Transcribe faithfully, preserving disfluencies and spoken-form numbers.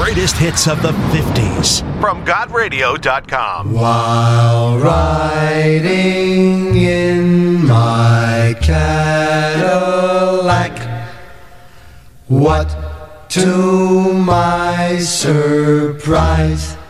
greatest hits of the fifties from God Radio dot com. While riding in my Cadillac, what to my surprise